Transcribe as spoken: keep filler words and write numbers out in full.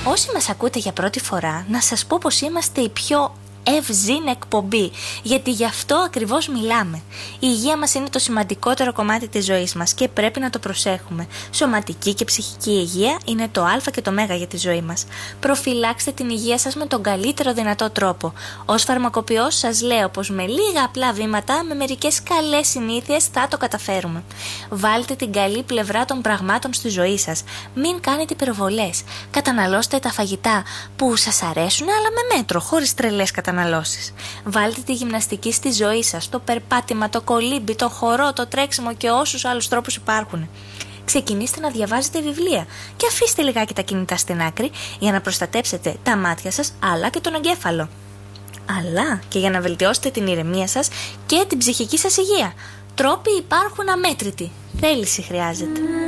Όσοι μας ακούτε για πρώτη φορά, να σας πω πως είμαστε η πιο ευζήν εκπομπή, γιατί γι' αυτό ακριβώς μιλάμε. Η υγεία μας είναι το σημαντικότερο κομμάτι της ζωής μας και πρέπει να το προσέχουμε. Σωματική και ψυχική υγεία είναι το α και το μέγα για τη ζωή μας. Προφυλάξτε την υγεία σας με τον καλύτερο δυνατό τρόπο. Ως φαρμακοποιός σας λέω πως με λίγα απλά βήματα, με μερικές καλές συνήθειες θα το καταφέρουμε. Βάλτε την καλή πλευρά των πραγμάτων στη ζωή σας. Μην κάνετε υπερβολές. Καταναλώστε τα φαγητά που σας αρέσουν, αλλά με μέτρο, χωρίς τρελές καταναλώσεις. Βάλτε τη γυμναστική στη ζωή σας, το περπάτημα, το κολύμπι, το χορό, το τρέξιμο και όσους άλλους τρόπους υπάρχουν. Ξεκινήστε να διαβάζετε βιβλία και αφήστε λιγάκι τα κινητά στην άκρη για να προστατέψετε τα μάτια σας αλλά και τον εγκέφαλο. Αλλά και για να βελτιώσετε την ηρεμία σας και την ψυχική σας υγεία. Τρόποι υπάρχουν αμέτρητοι. Θέληση χρειάζεται.